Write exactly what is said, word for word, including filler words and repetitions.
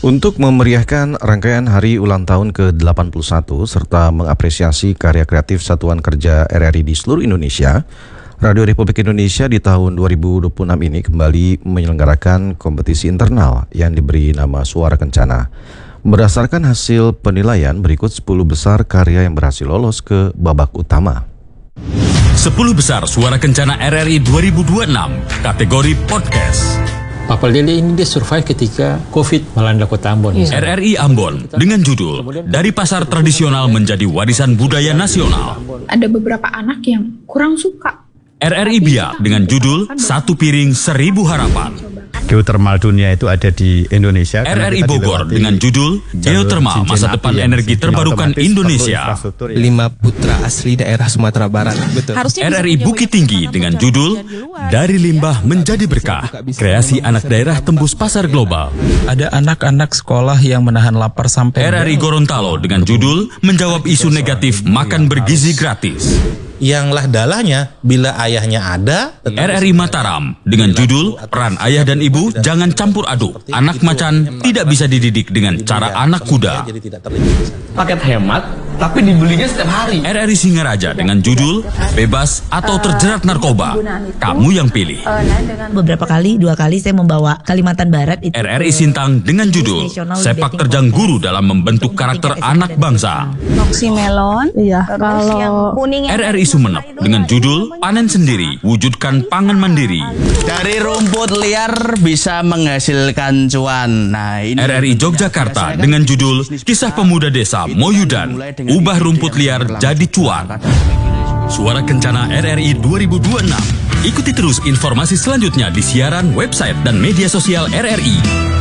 Untuk memeriahkan rangkaian hari ulang tahun ke delapan puluh satu serta mengapresiasi karya kreatif Satuan Kerja R R I di seluruh Indonesia, Radio Republik Indonesia di tahun dua ribu dua puluh enam ini kembali menyelenggarakan kompetisi internal yang diberi nama Suara Kencana. Berdasarkan hasil penilaian, berikut sepuluh besar karya yang berhasil lolos ke babak utama. sepuluh besar Suara Kencana R R I dua ribu dua puluh enam, kategori podcast. Papa Lele ini dia survive ketika COVID melanda kota Ambon. Yeah. R R I Ambon dengan judul Dari Pasar Tradisional Menjadi Warisan Budaya Nasional. Ada beberapa anak yang kurang suka. R R I Biak dengan judul Satu Piring Seribu Harapan. Geotermal dunia itu ada di Indonesia. R R I Bogor dengan judul Geotermal Masa Depan Energi Terbarukan Indonesia. Lima putra asli daerah Sumatera Barat. Betul. R R I Bukit Tinggi dengan judul Dari Limbah Menjadi Berkah. Kreasi anak daerah tembus pasar global. Ada anak-anak sekolah yang menahan lapar sampai R R I Gorontalo dengan judul Menjawab Isu Negatif Makan Bergizi Gratis. Yang lah dalahnya bila ayahnya ada. R R I Mataram dengan judul Peran Ayah dan Ibu Jangan Campur Aduk. Anak macan tidak bisa dididik dengan cara anak kuda. Paket hemat tapi dibelinya setiap hari. R R I Singaraja dengan judul Bebas atau Terjerat Narkoba. Kamu yang pilih. Beberapa kali, dua kali saya membawa Kalimantan Barat itu. R R I Sintang dengan judul Sepak Terjang Guru dalam Membentuk Karakter Anak Bangsa. Oksimelon. Iya. Kalau R R I Sumenep dengan judul Panen Sendiri, Wujudkan Pangan Mandiri. Dari rumput liar bisa menghasilkan cuan. Nah, ini R R I Yogyakarta dengan judul Kisah Pemuda Desa Moyudan, Ubah Rumput Liar Jadi Cuan. Suara Kencana R R I dua ribu dua puluh enam. Ikuti terus informasi selanjutnya di siaran, website, dan media sosial R R I.